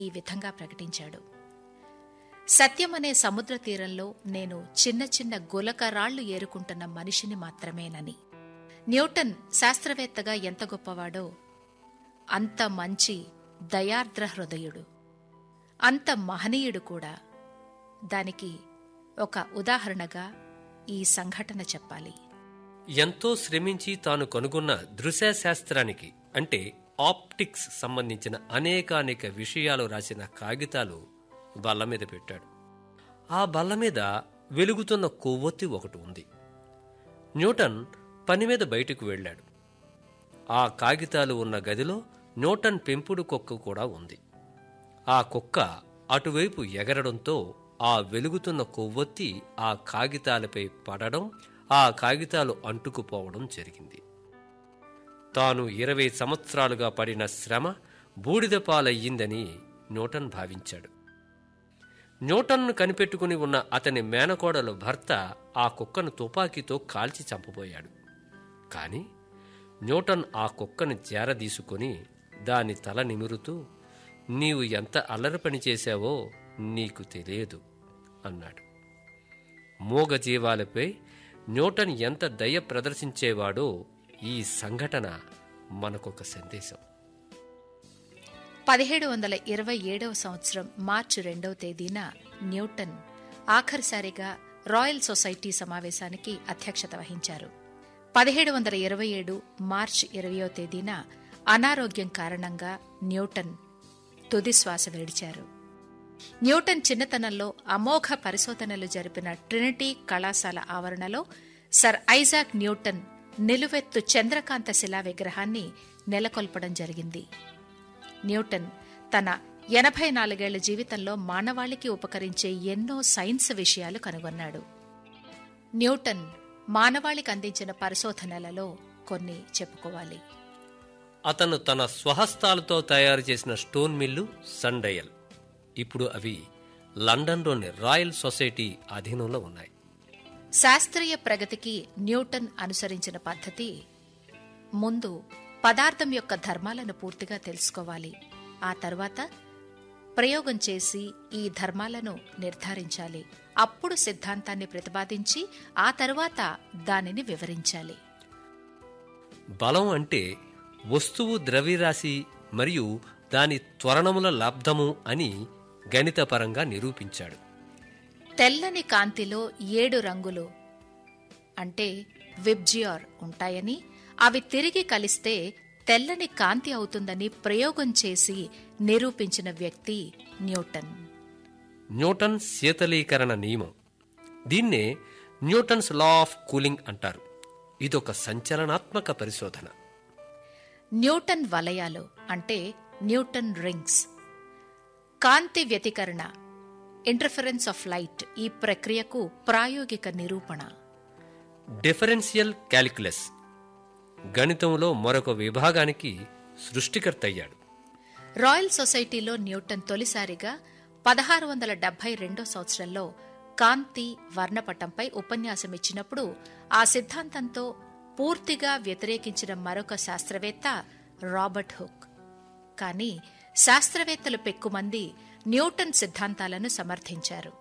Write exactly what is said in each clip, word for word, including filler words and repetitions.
ఈ విధంగా ప్రకటించాడు. సత్యమనే సముద్ర తీరంలో నేను చిన్న చిన్న గులకరాళ్లు ఏరుకుంటున్న మనిషిని మాత్రమేనని. న్యూటన్ శాస్త్రవేత్తగా ఎంత గొప్పవాడో అంత మంచి దయార్ద్ర హృదయుడు, అంత మహనీయుడు కూడా. దానికి ఒక ఉదాహరణగా ఈ సంఘటన చెప్పాలి. ఎంతో శ్రమించి తాను కనుగొన్న దృశ్యశాస్త్రానికి అంటే ఆప్టిక్స్ సంబంధించిన అనేకానేక విషయాలు రాసిన కాగితాలు బల్ల మీద పెట్టాడు. ఆ బల్ల మీద వెలుగుతున్న కొవ్వొత్తి ఒకటి ఉంది. న్యూటన్ పని మీద బయటకు వెళ్ళాడు. ఆ కాగితాలు ఉన్న గదిలో న్యూటన్ పెంపుడు కుక్క కూడా ఉంది. ఆ కుక్క అటువైపు ఎగరడంతో ఆ వెలుగుతున్న కొవ్వొత్తి ఆ కాగితాలపై పడడం, ఆ కాగితాలు అంటుకుపోవడం జరిగింది. తాను ఇరవై సంవత్సరాలుగా పడిన శ్రమ బూడిద పాలయ్యిందని న్యూటన్ భావించాడు. న్యూటన్ను కనిపెట్టుకుని ఉన్న అతని మేనకోడలు భర్త ఆ కుక్కను తుపాకీతో కాల్చి చంపబోయాడు. కాని న్యూటన్ ఆ కుక్కను చేరదీసుకుని దాని తల నిమురుతూ, నీవు ఎంత అల్లరి పని చేశావో నీకు తెలియదు అన్నాడు. మూగజీవాలపై న్యూటన్ ఎంత దయ ప్రదర్శించేవాడో ఈ సంఘటన మనకొక సందేశం. పదిహేడు వందల ఇరవై ఏడవ సంవత్సరం మార్చి రెండవ తేదీన న్యూటన్ ఆఖరిసారిగా రాయల్ సొసైటీ సమావేశానికి అధ్యక్షత వహించారు. పదిహేడు వందల ఇరవై ఏడు మార్చి ఇరవయో తేదీన అనారోగ్యం కారణంగా న్యూటన్ తుదిశ్వాస విడిచారు. న్యూటన్ చిన్నతనంలో అమోఘ పరిశోధనలు జరిపిన ట్రినిటీ కళాశాల ఆవరణలో సర్ ఐజాక్ న్యూటన్ నిలువెత్తు చంద్రకాంత శిలా విగ్రహాన్ని నెలకొల్పడం జరిగింది. న్యూటన్ తన ఎనభై నాలుగేళ్ల జీవితంలో మానవాళికి ఉపకరించే ఎన్నో సైన్స్ విషయాలు కనుగొన్నాడు. న్యూటన్ మానవాళికి అందించిన పరిశోధనలలో కొన్ని చెప్పుకోవాలి. అతను తన స్వహస్తాలతో తయారు చేసిన స్టోన్ మిల్లు సన్ డయల్ ఇప్పుడు అవి లండన్లోని రాయల్ సొసైటీ అధీనంలో ఉన్నాయి. శాస్త్రీయ ప్రగతికి న్యూటన్ అనుసరించిన పద్ధతి, ముందు పదార్థం యొక్క ధర్మాలను పూర్తిగా తెలుసుకోవాలి. ఆ తర్వాత ప్రయోగం చేసి ఈ ధర్మాలను నిర్ధారించాలి. అప్పుడు సిద్ధాంతాన్ని ప్రతిపాదించి ఆ తరువాత దానిని వివరించాలి. బలం అంటే వస్తువు ద్రవ్యరాశి మరియు దాని త్వరణముల లబ్ధము అని గణితపరంగా నిరూపించాడు. తెల్లని కాంతిలో ఏడు రంగులు అంటే విబ్జియార్ ఉంటాయని, అవి తిరిగి కలిస్తే తెల్లని కాంతి అవుతుందని ప్రయోగం చేసి నిరూపించిన వ్యక్తి న్యూటన్. న్యూటన్ శీతలీకరణ నియమం, దీన్నే న్యూటన్స్ లా ఆఫ్ కూలింగ్ అంటారు. ఇదొక సంచలనాత్మక పరిశోధన. న్యూటన్ వలయాలు అంటే Newton rings, Kanthi వ్యతికరణ interference of light, ఈ ప్రక్రియకు ప్రాయోగిక నిరూపణ. డిఫరెన్షియల్ క్యాలిక్యులస్, గణితంలో మరొక విభాగానికి సృష్టికర్త అయ్యాడు. రాయల్ సొసైటీలో న్యూటన్ తొలిసారిగా పదహారు వందల డెబ్బై రెండో సంవత్సరంలో కాంతి వర్ణపటంపై ఉపన్యాసమిచ్చినప్పుడు ఆ సిద్ధాంతంతో పూర్తిగా వ్యతిరేకించిన మరొక శాస్త్రవేత్త రాబర్ట్ హుక్. కానీ శాస్త్రవేత్తలు పెక్కుమంది న్యూటన్ సిద్ధాంతాలను సమర్థించారు.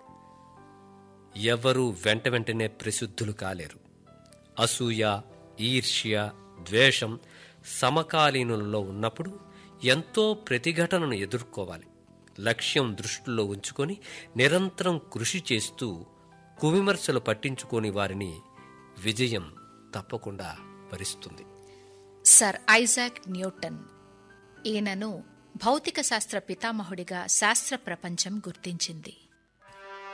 ఎవ్వరూ వెంట వెంటనే ప్రసిద్ధులు కాలేరు. అసూయ, ఈర్ష్య, ద్వేషం సమకాలీనులలో ఉన్నప్పుడు ఎంతో ప్రతిఘటనను ఎదుర్కోవాలి. లక్ష్యం దృష్టిలో ఉంచుకొని నిరంతరం కృషి చేస్తూ కువిమర్శలు పట్టించుకోని వారిని విజయం తప్పకుండా వరిస్తుంది. సర్ ఐజాక్ న్యూటన్, ఈయనను భౌతిక శాస్త్ర పితామహుడిగా శాస్త్ర ప్రపంచం గుర్తించింది.